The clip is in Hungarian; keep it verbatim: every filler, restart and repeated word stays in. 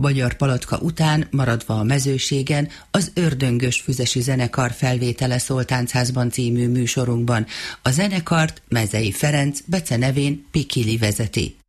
Magyar Palatka után, maradva a Mezőségen, az Ördöngös Füzesi Zenekar felvétele Szoltáncházban című műsorunkban. A zenekart Mezei Ferenc, becenevén Pikili vezeti.